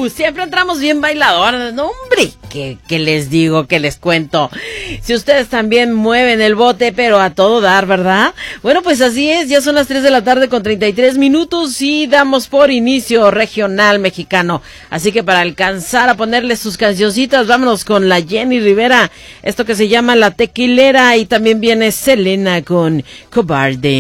Siempre entramos bien bailadores. No, hombre, ¿qué les digo? ¿Qué les cuento? Si ustedes también mueven el bote, pero a todo dar, ¿verdad? Bueno, pues así es, ya son las 3 de la tarde con 33 minutos y damos por inicio Regional Mexicano. Así que para alcanzar a ponerle sus cancioncitas, vámonos con la Jenny Rivera. Esto que se llama La Tequilera, y también viene Selena con Cobarde.